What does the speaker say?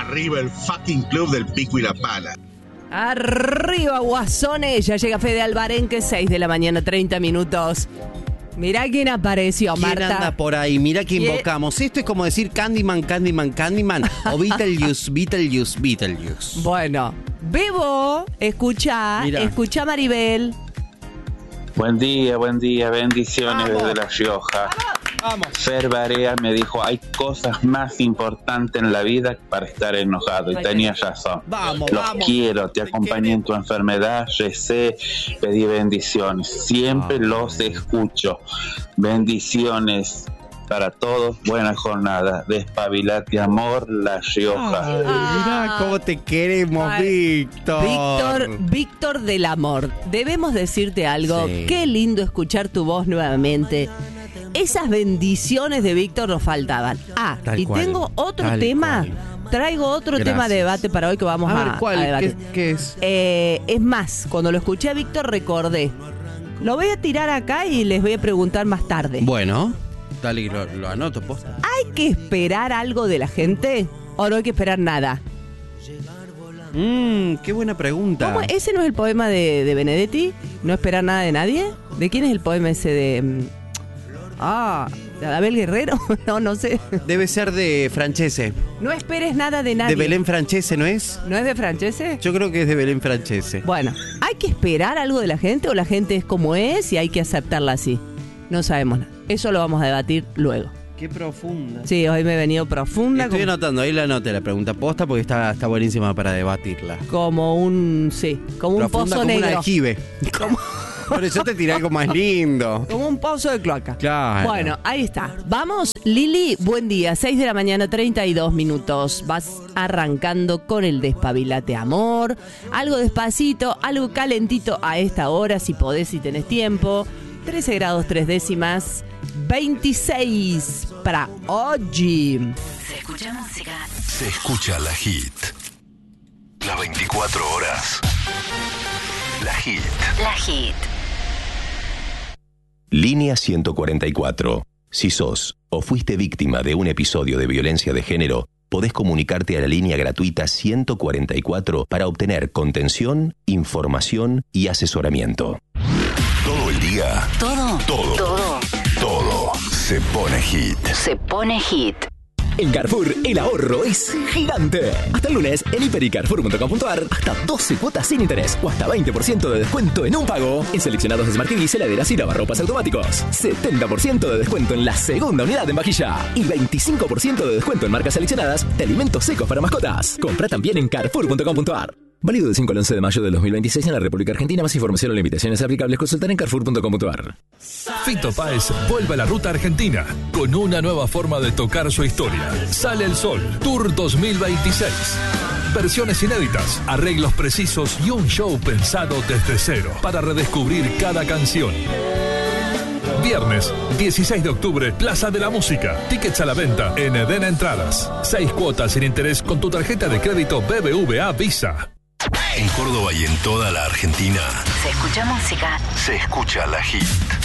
Arriba el fucking club del Pico y la Pala. Arriba, guasones. Ya llega Fede Alvarenque, 6 de la mañana, 30 minutos. Mirá quién apareció, ¿Quién Marta. anda por ahí? Mirá que invocamos. Esto es como decir Candyman, Candyman, Candyman o Beetlejuice, Beetlejuice, Beetlejuice. Bueno, Bebo, escucha Maribel. Buen día, bendiciones desde La Rioja. Vamos. Fer Barea me dijo, hay cosas más importantes en la vida para estar enojado, y tenía razón. Vamos, Los vamos. quiero, te acompañé en tu enfermedad, recé, pedí bendiciones, siempre los escucho. Bendiciones para todos, buena jornada, despabilate amor, La Rioja. Ay, mirá cómo te queremos, Ay, Víctor. Víctor del amor. Debemos decirte algo. Sí. Qué lindo escuchar tu voz nuevamente. Esas bendiciones de Víctor nos faltaban. Tal y cual, tengo otro tal tema. cual. Traigo otro Gracias. tema de debate para hoy que vamos a, ver, ¿cuál? a debatir. ¿Qué es? Es más, cuando lo escuché a Víctor recordé. Lo voy a tirar acá y les voy a preguntar más tarde. Bueno, dale, lo anoto, posta. ¿Hay que esperar algo de la gente o no hay que esperar nada? Qué buena pregunta. ¿Cómo? ¿Ese no es el poema de Benedetti? ¿No esperar nada de nadie? ¿De quién es el poema ese de... ¿de Abel Guerrero? No sé. Debe ser de Francese. No esperes nada de nadie. De Belén Francese, ¿no es? ¿No es de Francese? Yo creo que es de Belén Francese. Bueno, ¿hay que esperar algo de la gente o la gente es como es y hay que aceptarla así? No sabemos nada. Eso lo vamos a debatir luego. Qué profunda. Sí, hoy me he venido profunda. Estoy anotando, ahí la anoté la pregunta posta porque está buenísima para debatirla. Como un Profunda pozo como negro. un aljibe. Por eso te tiré algo más lindo. Como un pozo de cloaca. Claro. Bueno, ahí está. Vamos, Lili, buen día. 6 de la mañana, 32 minutos. Vas arrancando con el despabilate amor. Algo despacito, algo calentito a esta hora, si podés, si tenés tiempo. 13 grados 3 décimas. 26 para oggi. Se escucha música. Se escucha la hit. Las 24 horas. La hit. La hit. Línea 144. Si sos o fuiste víctima de un episodio de violencia de género, podés comunicarte a la línea gratuita 144 para obtener contención, información y asesoramiento. Todo el día. Todo. Todo se pone hit. Se pone hit. En Carrefour, el ahorro es gigante. Hasta el lunes, en hiper y carrefour.com.ar, hasta 12 cuotas sin interés o hasta 20% de descuento en un pago en seleccionados Smart TVs, heladeras y lavarropas automáticos. 70% de descuento en la segunda unidad en vajilla y 25% de descuento en marcas seleccionadas de alimentos secos para mascotas. Compra también en carrefour.com.ar. Válido del 5 al 11 de mayo de 2026 en la República Argentina. Más información o limitaciones aplicables consultar en carrefour.com.ar. Fito Páez vuelve a la ruta argentina con una nueva forma de tocar su historia. Sale el Sol, Tour 2026. Versiones inéditas, arreglos precisos y un show pensado desde cero para redescubrir cada canción. Viernes, 16 de octubre, Plaza de la Música. Tickets a la venta en Edena Entradas. 6 cuotas sin interés con tu tarjeta de crédito BBVA Visa. En Córdoba y en toda la Argentina. Se escucha música. Se escucha la hit.